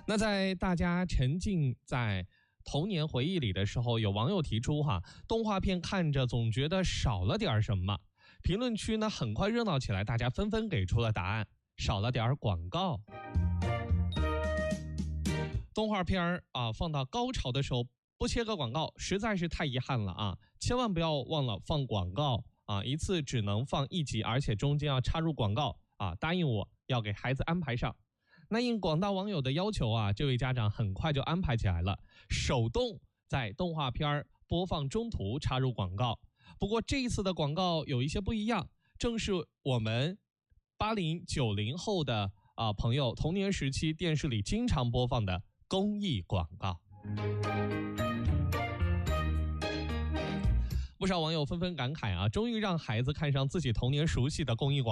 那在大家沉浸在童年回忆里的时候，有网友提出动画片看着总觉得少了点什么。评论区呢很快热闹起来，大家纷纷给出了答案：少了点广告。动画片放到高潮的时候不切个广告，实在是太遗憾了啊！千万不要忘了放广告啊！一次只能放1集，而且中间要插入广告啊！答应我要给孩子安排上。那应广大网友的要求这位家长很快就安排起来了，手动在动画片播放中途插入广告。不过这一次的广告有一些不一样，正是我们80、90后的朋友童年时期电视里经常播放的公益广告。不少网友纷纷感慨终于让孩子看上自己童年熟悉的公益广告。